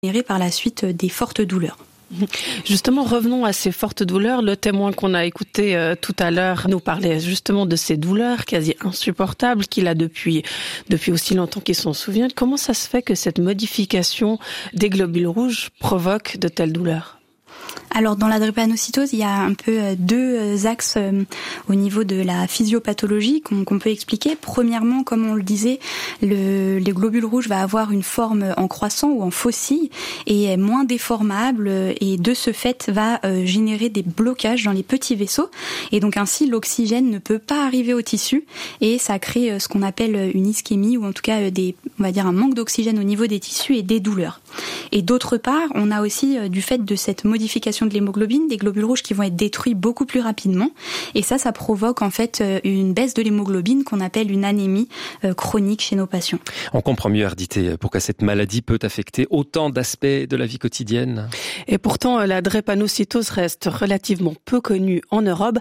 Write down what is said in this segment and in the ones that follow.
générer par la suite des fortes douleurs. Justement, revenons à ces fortes douleurs. Le témoin qu'on a écouté tout à l'heure nous parlait justement de ces douleurs quasi insupportables qu'il a depuis aussi longtemps qu'il s'en souvient. Comment ça se fait que cette modification des globules rouges provoque de telles douleurs ? Alors dans la drépanocytose, il y a un peu deux axes au niveau de la physiopathologie qu'on peut expliquer. Premièrement, comme on le disait, les globules rouges va avoir une forme en croissant ou en faucille et est moins déformable et de ce fait va générer des blocages dans les petits vaisseaux et donc ainsi l'oxygène ne peut pas arriver au tissu et ça crée ce qu'on appelle une ischémie ou en tout cas on va dire un manque d'oxygène au niveau des tissus et des douleurs. Et d'autre part, on a aussi du fait de cette modification de l'hémoglobine, des globules rouges qui vont être détruits beaucoup plus rapidement. Et ça provoque en fait une baisse de l'hémoglobine qu'on appelle une anémie chronique chez nos patients. On comprend mieux, Ardité, pourquoi cette maladie peut affecter autant d'aspects de la vie quotidienne. Et pourtant, la drépanocytose reste relativement peu connue en Europe,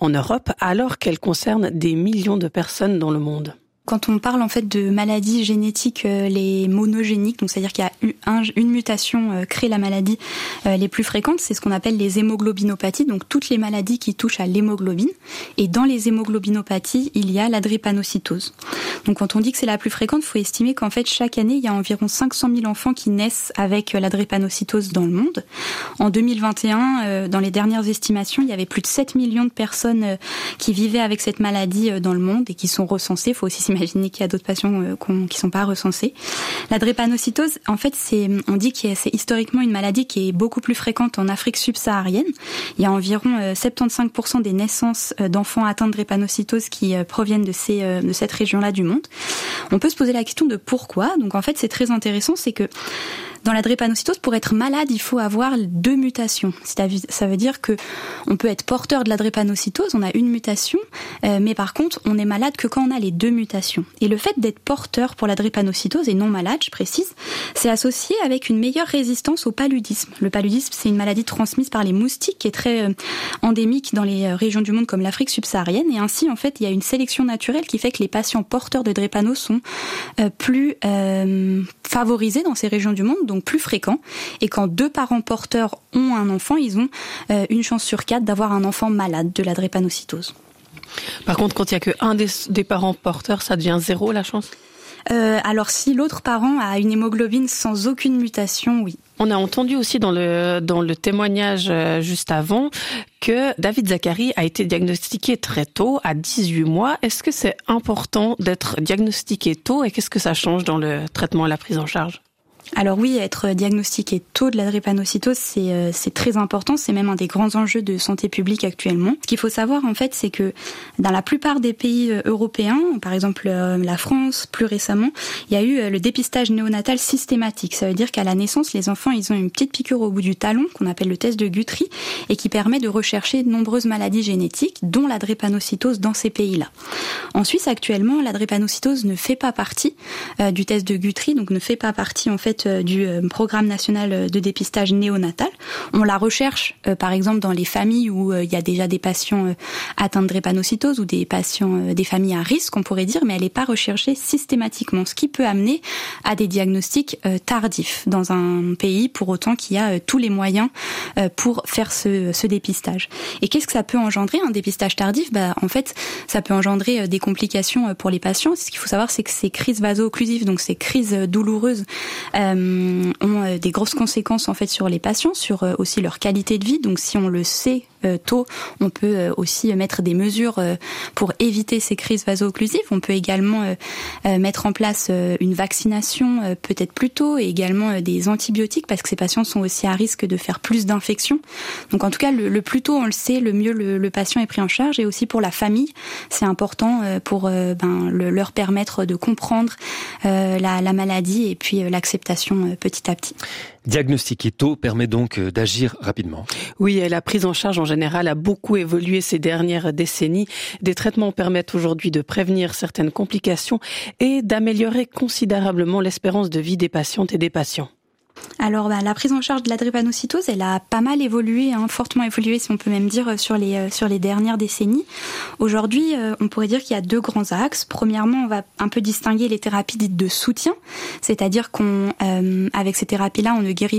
alors qu'elle concerne des millions de personnes dans le monde. Quand on parle en fait de maladies génétiques, les monogéniques, donc c'est-à-dire qu'il y a une mutation crée la maladie les plus fréquentes, c'est ce qu'on appelle les hémoglobinopathies, donc toutes les maladies qui touchent à l'hémoglobine. Et dans les hémoglobinopathies, il y a la drépanocytose. Donc quand on dit que c'est la plus fréquente, il faut estimer qu'en fait chaque année, il y a environ 500 000 enfants qui naissent avec la drépanocytose dans le monde. En 2021, dans les dernières estimations, il y avait plus de 7 millions de personnes qui vivaient avec cette maladie dans le monde et qui sont recensées. Il faut aussi s'imaginer qu'il y a d'autres patients qui sont pas recensés. La drépanocytose, en fait, on dit que c'est historiquement une maladie qui est beaucoup plus fréquente en Afrique subsaharienne. Il y a environ 75% des naissances d'enfants atteints de drépanocytose qui proviennent de cette région-là du monde. On peut se poser la question de pourquoi. Donc en fait, c'est très intéressant, c'est que dans la drépanocytose, pour être malade, il faut avoir 2 mutations. Ça veut dire que on peut être porteur de la drépanocytose, on a une mutation, mais par contre, on est malade que quand on a les 2 mutations. Et le fait d'être porteur pour la drépanocytose et non malade, je précise, c'est associé avec une meilleure résistance au paludisme. Le paludisme, c'est une maladie transmise par les moustiques qui est très endémique dans les régions du monde comme l'Afrique subsaharienne. Et ainsi, en fait, il y a une sélection naturelle qui fait que les patients porteurs de drépano sont plus favorisés dans ces régions du monde, donc plus fréquents. Et quand 2 parents porteurs ont un enfant, ils ont une chance sur 4 d'avoir un enfant malade de la drépanocytose. Par contre, quand il n'y a qu'un des parents porteurs, ça devient 0 la chance ? Alors si l'autre parent a une hémoglobine sans aucune mutation, oui. On a entendu aussi dans le témoignage juste avant que David Zacharie a été diagnostiqué très tôt, à 18 mois. Est-ce que c'est important d'être diagnostiqué tôt et qu'est-ce que ça change dans le traitement et la prise en charge ? Alors oui, être diagnostiqué tôt de la drépanocytose, c'est très important. C'est même un des grands enjeux de santé publique actuellement. Ce qu'il faut savoir, en fait, c'est que dans la plupart des pays européens, par exemple la France, plus récemment, il y a eu le dépistage néonatal systématique. Ça veut dire qu'à la naissance, les enfants, ils ont une petite piqûre au bout du talon, qu'on appelle le test de Guthrie, et qui permet de rechercher de nombreuses maladies génétiques, dont la drépanocytose dans ces pays-là. En Suisse, actuellement, la drépanocytose ne fait pas partie du test de Guthrie, donc ne fait pas partie, en fait, du programme national de dépistage néonatal. On la recherche, par exemple, dans les familles où il y a déjà des patients atteints de drépanocytose ou des patients, des familles à risque, on pourrait dire, mais elle n'est pas recherchée systématiquement, ce qui peut amener à des diagnostics tardifs dans un pays, pour autant qu'il y a tous les moyens pour faire ce dépistage. Et qu'est-ce que ça peut engendrer, un dépistage tardif ? En fait, ça peut engendrer des complications pour les patients. Ce qu'il faut savoir, c'est que ces crises vaso-occlusives, donc ces crises douloureuses, ont des grosses conséquences en fait sur les patients, sur aussi leur qualité de vie. Donc si on le sait tôt, on peut aussi mettre des mesures pour éviter ces crises vaso-occlusives. On peut également mettre en place une vaccination peut-être plus tôt et également des antibiotiques parce que ces patients sont aussi à risque de faire plus d'infections. Donc en tout cas, le plus tôt on le sait, le mieux le patient est pris en charge et aussi pour la famille, c'est important pour leur permettre de comprendre la maladie et puis l'acceptation petit à petit. Diagnostiquer tôt permet donc d'agir rapidement. Oui, et la prise en charge en général a beaucoup évolué ces dernières décennies. Des traitements permettent aujourd'hui de prévenir certaines complications et d'améliorer considérablement l'espérance de vie des patientes et des patients. Alors la prise en charge de la drépanocytose, elle a pas mal évolué, fortement évolué si on peut même dire sur les dernières décennies. Aujourd'hui, on pourrait dire qu'il y a 2 grands axes. Premièrement, on va un peu distinguer les thérapies dites de soutien, c'est-à-dire qu'avec ces thérapies-là, on ne guérit